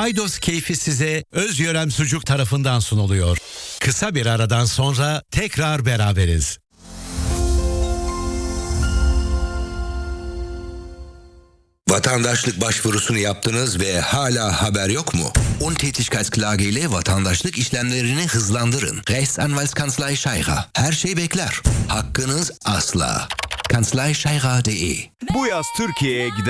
Paydos keyfi size Özyörem Sucuk tarafından sunuluyor. Kısa bir aradan sonra tekrar beraberiz. Vatandaşlık başvurusunu yaptınız ve hala haber yok mu? Untätigkeitsklage ile vatandaşlık işlemlerini hızlandırın. Rechtsanwaltskanzlei Scheirer. Her şey bekler. Hakkınız asla. Kanzlei Scheirer.de. Bu yaz Türkiye'ye gider.